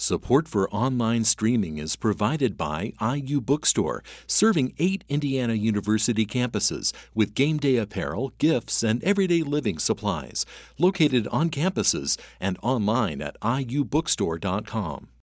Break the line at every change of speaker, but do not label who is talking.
Support for online streaming is provided by IU Bookstore, serving 8 Indiana University campuses with game day apparel, gifts, and everyday living supplies. Located on campuses and online at iubookstore.com.